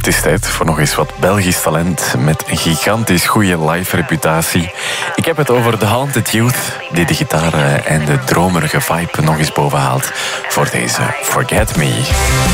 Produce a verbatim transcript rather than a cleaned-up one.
Het is tijd voor nog eens wat Belgisch talent met een gigantisch goede live reputatie. Ik heb het over The Haunted Youth, die de gitaar en de dromerige vibe nog eens bovenhaalt voor deze Forget Me.